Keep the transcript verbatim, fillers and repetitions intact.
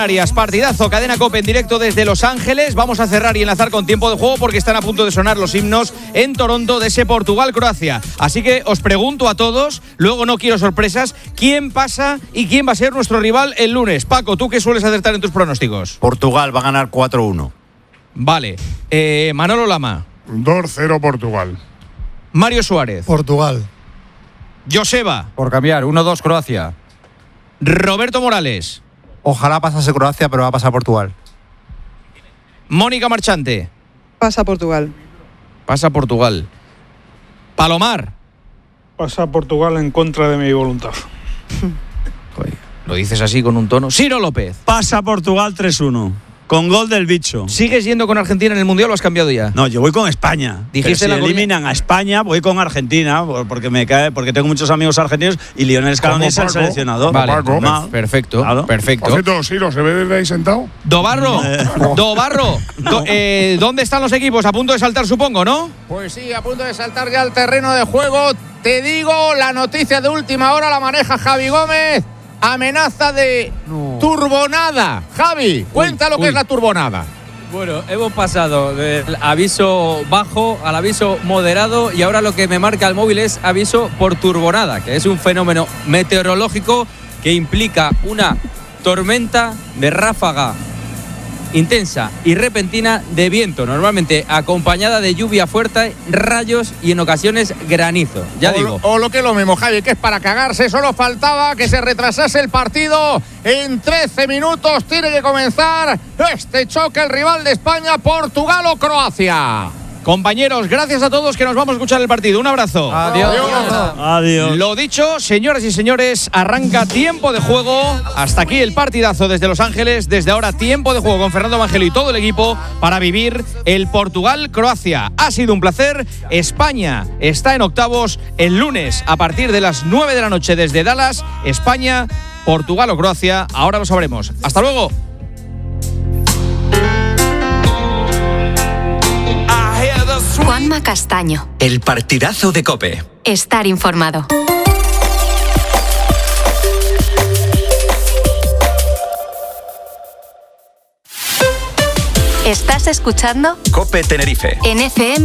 Partidazo, Cadena COPE en directo desde Los Ángeles. Vamos a cerrar y enlazar con tiempo de juego porque están a punto de sonar los himnos en Toronto de ese Portugal-Croacia. Así que os pregunto a todos, luego no quiero sorpresas, ¿quién pasa y quién va a ser nuestro rival el lunes? Paco, ¿tú qué sueles acertar en tus pronósticos? Portugal va a ganar cuatro uno. Vale. Eh, Manolo Lama. dos cero Portugal. Mario Suárez. Portugal. Joseba. Por cambiar, uno dos Croacia. Roberto Morales. Ojalá pasase Croacia, pero va a pasar Portugal. Mónica Marchante. Pasa Portugal. Pasa Portugal. Palomar. Pasa Portugal en contra de mi voluntad. Joder, lo dices así con un tono. Ciro López. Pasa Portugal tres uno. Con gol del bicho. ¿Sigues yendo con Argentina en el Mundial o has cambiado ya? No, yo voy con España. Dijiste Pero si la eliminan a España, voy con Argentina, porque me cae, porque tengo muchos amigos argentinos y Lionel Scaloni es el seleccionador. Vale, Paco. Mal. perfecto, Claro. perfecto. Por cierto, Siro, ¿se ve desde ahí sentado? Dobarro, Dobarro, do, eh, ¿dónde están los equipos? A punto de saltar, supongo, ¿no? Pues sí, a punto de saltar ya al terreno de juego. Te digo, la noticia de última hora la maneja Javi Gómez. Amenaza de no. turbonada. Javi, cuenta uy, lo que uy. es la turbonada. Bueno, hemos pasado del aviso bajo al aviso moderado y ahora lo que me marca el móvil es aviso por turbonada, que es un fenómeno meteorológico que implica una tormenta de ráfaga intensa y repentina de viento, normalmente acompañada de lluvia fuerte, rayos y en ocasiones granizo. Ya o digo. Lo, o lo que es lo mismo, Javi, que es para cagarse. Solo faltaba que se retrasase el partido. En trece minutos tiene que comenzar este choque, el rival de España, Portugal o Croacia. Compañeros, gracias a todos que nos vamos a escuchar el partido. Un abrazo. Adiós. Adiós. Adiós. Lo dicho, señoras y señores, arranca tiempo de juego. Hasta aquí el partidazo desde Los Ángeles. Desde ahora tiempo de juego con Fernando Evangelo y todo el equipo para vivir el Portugal-Croacia. Ha sido un placer. España está en octavos el lunes a partir de las nueve de la noche desde Dallas. España, Portugal o Croacia. Ahora lo sabremos. Hasta luego. Juanma Castaño. El partidazo de COPE. Estar informado. ¿Estás escuchando? COPE Tenerife. En F M